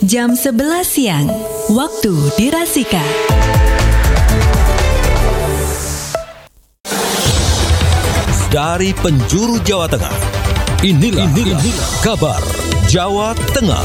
Jam 11 siang, waktu dirasika. Dari penjuru Jawa Tengah, inilah kabar Jawa Tengah.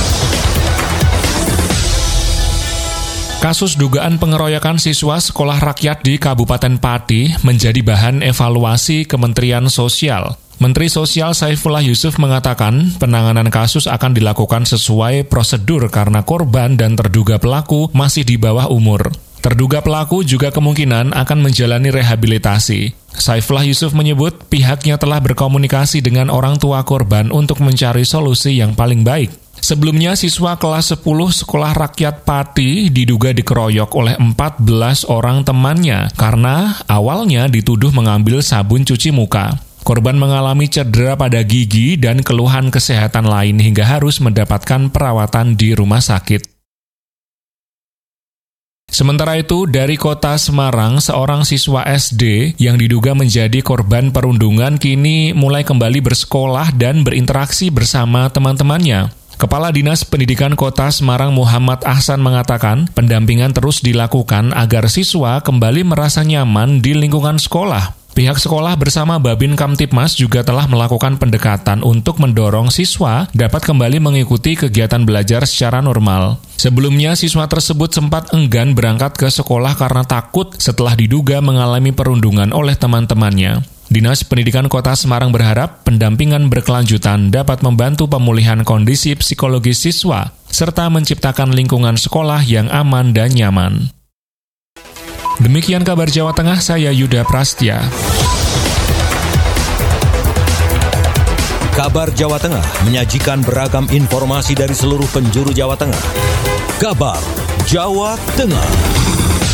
Kasus dugaan pengeroyokan siswa sekolah rakyat di Kabupaten Pati menjadi bahan evaluasi Kementerian Sosial. Menteri Sosial Saifullah Yusuf mengatakan penanganan kasus akan dilakukan sesuai prosedur karena korban dan terduga pelaku masih di bawah umur. Terduga pelaku juga kemungkinan akan menjalani rehabilitasi. Saifullah Yusuf menyebut pihaknya telah berkomunikasi dengan orang tua korban untuk mencari solusi yang paling baik. Sebelumnya, siswa kelas 10 Sekolah Rakyat Pati diduga dikeroyok oleh 14 orang temannya karena awalnya dituduh mengambil sabun cuci muka. Korban mengalami cedera pada gigi dan keluhan kesehatan lain hingga harus mendapatkan perawatan di rumah sakit. Sementara itu, dari kota Semarang, seorang siswa SD yang diduga menjadi korban perundungan kini mulai kembali bersekolah dan berinteraksi bersama teman-temannya. Kepala Dinas Pendidikan Kota Semarang Muhammad Ahsan mengatakan pendampingan terus dilakukan agar siswa kembali merasa nyaman di lingkungan sekolah. Pihak sekolah bersama Babin Kamtibmas juga telah melakukan pendekatan untuk mendorong siswa dapat kembali mengikuti kegiatan belajar secara normal. Sebelumnya, siswa tersebut sempat enggan berangkat ke sekolah karena takut setelah diduga mengalami perundungan oleh teman-temannya. Dinas Pendidikan Kota Semarang berharap pendampingan berkelanjutan dapat membantu pemulihan kondisi psikologis siswa, serta menciptakan lingkungan sekolah yang aman dan nyaman. Demikian kabar Jawa Tengah, saya Yuda Prastya. Kabar Jawa Tengah menyajikan beragam informasi dari seluruh penjuru Jawa Tengah. Kabar Jawa Tengah.